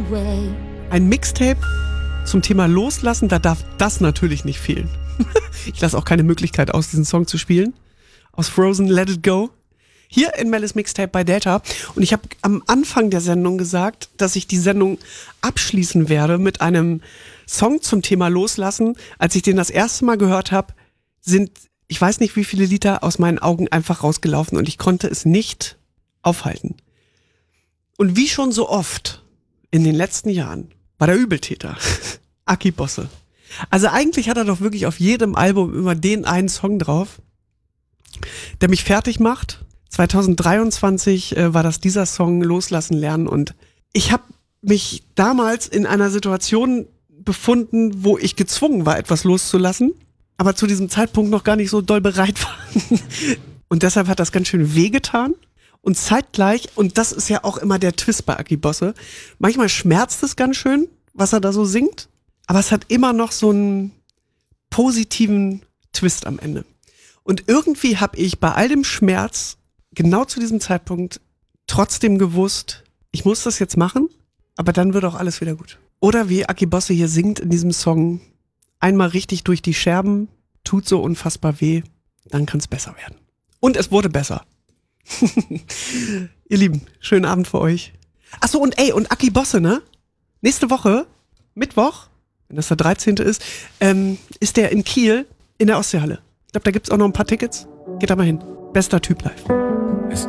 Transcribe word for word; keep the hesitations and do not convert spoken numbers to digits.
Ein Mixtape zum Thema Loslassen, da darf das natürlich nicht fehlen. Ich lasse auch keine Möglichkeit aus, diesen Song zu spielen. Aus Frozen, Let It Go. Hier in Mellis Mixtape bei Delta. Und ich habe am Anfang der Sendung gesagt, dass ich die Sendung abschließen werde mit einem Song zum Thema Loslassen. Als ich den das erste Mal gehört habe, sind, ich weiß nicht wie viele Liter aus meinen Augen einfach rausgelaufen und ich konnte es nicht aufhalten. Und wie schon so oft in den letzten Jahren war der Übeltäter Aki Bosse. Also eigentlich hat er doch wirklich auf jedem Album immer den einen Song drauf, der mich fertig macht. zwanzig dreiundzwanzig äh, war das dieser Song Loslassen lernen und ich habe mich damals in einer Situation befunden, wo ich gezwungen war, etwas loszulassen, aber zu diesem Zeitpunkt noch gar nicht so doll bereit war. Und deshalb hat das ganz schön wehgetan. Und zeitgleich, und das ist ja auch immer der Twist bei Aki Bosse, manchmal schmerzt es ganz schön, was er da so singt, aber es hat immer noch so einen positiven Twist am Ende. Und irgendwie habe ich bei all dem Schmerz genau zu diesem Zeitpunkt trotzdem gewusst, ich muss das jetzt machen, aber dann wird auch alles wieder gut. Oder wie Aki Bosse hier singt in diesem Song, einmal richtig durch die Scherben, tut so unfassbar weh, dann kann es besser werden. Und es wurde besser. Ihr Lieben, schönen Abend für euch. Achso, und ey, und Aki Bosse, ne? Nächste Woche, Mittwoch, wenn das der dreizehnte ist, ähm, ist der in Kiel in der Ostseehalle. Ich glaube, da gibt's auch noch ein paar Tickets. Geht da mal hin. Bester Typ live. Es